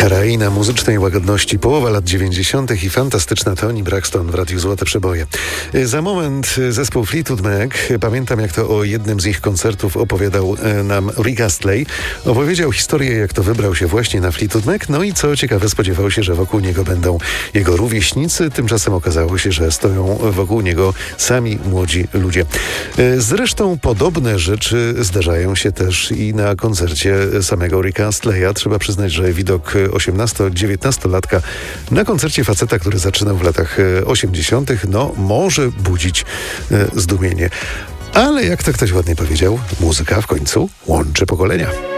Kraina muzycznej łagodności, połowa lat 90. i fantastyczna Toni Braxton w Radiu Złote Przeboje. Za moment zespół Fleetwood Mac. Pamiętam, jak to o jednym z ich koncertów opowiadał nam Rick Astley. Opowiedział historię, jak to wybrał się właśnie na Fleetwood Mac. No i co ciekawe, spodziewał się, że wokół niego będą jego rówieśnicy. Tymczasem okazało się, że stoją wokół niego sami młodzi ludzie. Zresztą podobne rzeczy zdarzają się też i na koncercie samego Ricka Astleya. Trzeba przyznać, że widok 18-19-latka na koncercie faceta, który zaczynał w latach 80., no może budzić zdumienie. Ale jak to ktoś ładnie powiedział, muzyka w końcu łączy pokolenia.